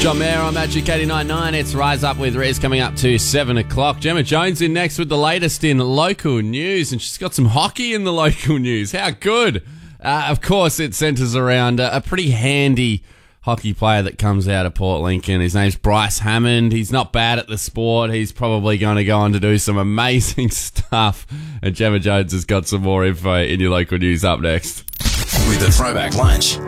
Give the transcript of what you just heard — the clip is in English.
John Mayer on Magic 89.9. It's Rise Up with Rez coming up to 7 o'clock. Gemma Jones in next with the latest in local news, and she's got some hockey in the local news. How good. Of course, it centres around a pretty handy hockey player that comes out of Port Lincoln. His name's Bryce Hammond. He's not bad at the sport. He's probably going to go on to do some amazing stuff. And Gemma Jones has got some more info in your local news up next. With a throwback lunch.